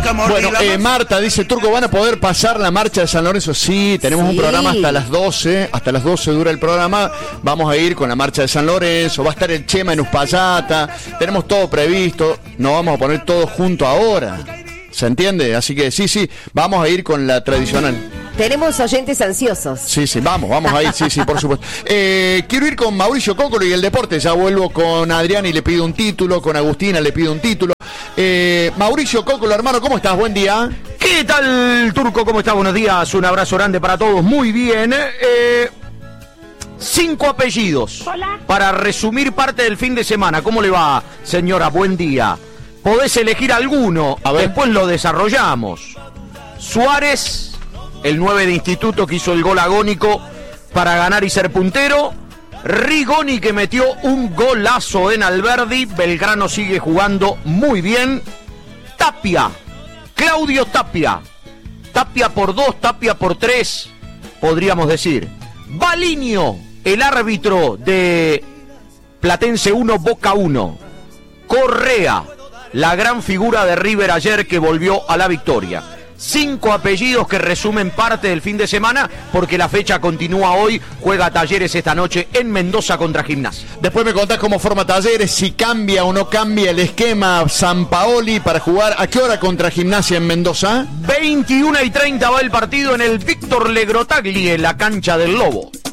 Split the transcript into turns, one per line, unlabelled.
nunca mordí
Bueno,
la mano.
Marta dice, Turco, ¿van a poder pasar la marcha de San Lorenzo? Sí, tenemos un programa hasta las 12. Hasta las 12 dura el programa. Vamos a ir con la marcha de San Lorenzo. Va a estar el Chema en Uspallata. Tenemos todo previsto. No vamos a poner todo junto ahora. ¿Se entiende? Así que sí, vamos a ir con la tradicional.
Tenemos oyentes ansiosos.
Sí, vamos a ir, sí, por supuesto. Quiero ir con Mauricio Cócolo y el deporte. Ya vuelvo con Adrián y le pido un título, con Agustina le pido un título. Mauricio Cócolo, hermano, ¿cómo estás? Buen día.
¿Qué tal, Turco? ¿Cómo estás? Buenos días, un abrazo grande para todos. Muy bien. 5 apellidos.
Hola.
Para resumir parte del fin de semana. ¿Cómo le va, señora? Buen día. Podés elegir alguno,
A ver.
después lo desarrollamos. Suárez, el 9 de Instituto que hizo el gol agónico para ganar y ser puntero. Rigoni, que metió un golazo en Alberdi. Belgrano sigue jugando muy bien. Tapia, Claudio Tapia. Tapia por 2, Tapia por 3, podríamos decir. Baliño, el árbitro de Platense 1, Boca 1. Correa, la gran figura de River ayer que volvió a la victoria. 5 apellidos que resumen parte del fin de semana, porque la fecha continúa hoy. Juega Talleres esta noche en Mendoza contra Gimnasia.
Después me contás cómo forma Talleres, si cambia o no cambia el esquema Sampaoli para jugar. ¿A qué hora contra Gimnasia en Mendoza?
21:30 va el partido en el Víctor Legrotagli, en la cancha del Lobo.